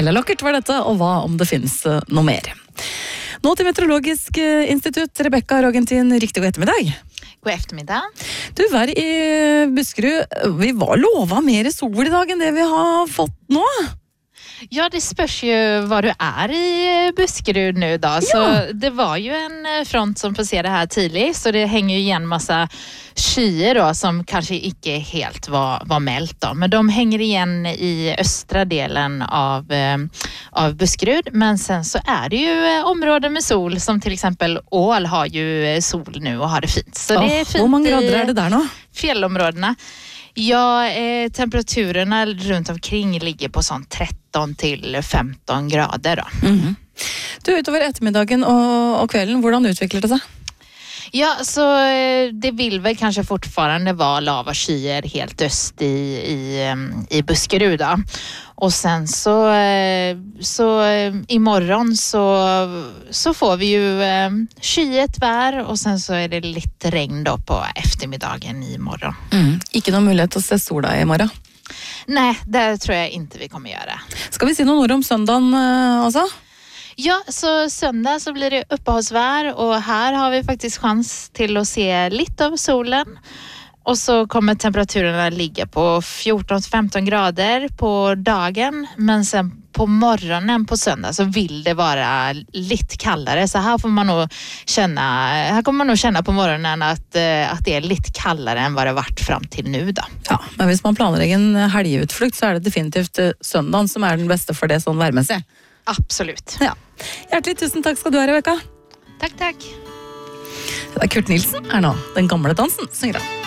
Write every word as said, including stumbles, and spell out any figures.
Eller lokkert var dette, og hva om det finnes noe mer? Nå til Meteorologisk institutt, Rebecca Rogentin, riktig god ettermiddag. God eftermiddag. Du, vær i Buskerud, vi var lovet mer sol i dag enn det vi har fått nå. Ja, det spørs jo hva du er i Buskerud nu då. Så ja. Det var jo en front som passerade her tidlig, så det henger jo igjen masse skyer då, som kanskje ikke helt var, var meldt då. Men de henger igjen i østre delen av, av Buskerud. Men sen så er det jo områder med sol, som til eksempel Ål har jo sol nu og har det fint. Så det er fint. Hvor mange grader er det der nå? Fjällområdena. Ja, eh, temperaturerna runt omkring ligger på sånn tretton til femton grader då. Mm-hmm. Du, utover ettermiddagen og, og kvelden, hvordan utvikler det seg? Ja, så det vill väl kanske fortfarande vara lava skyer helt öst i, i, i Buskerud då. Och sen så, så imorgon så, så får vi ju skyet vær, og sen så er det litt regn då på eftermiddagen i morgon. Mm. Ikke noen mulighet til å se sola i morgen? Nej, det tror jeg ikke vi kommer gjøre. Skal vi si noen ord om søndagen også? Ja, så søndag så blir det uppehållsvær, og her har vi faktisk chans til å se litt av solen. Og så kommer temperaturerna ligge på fjorton til femton grader på dagen, men sen på morgonen på søndag så vil det være litt kaldere. Så her får man nog känna, her kommer man nog känna på morgonen at, at det er litt kaldere enn hva det har vært fram til nu da. Ja, men hvis man planlegger en helgeutflukt, så er det definitivt søndagen som er den beste for det sånn værmessig. Absolutt. Ja. Hjertelig tusen takk skal du ha, Rebecca. Takk, takk. Det er Kurt Nilsen er nå. Den gamle dansen synger han.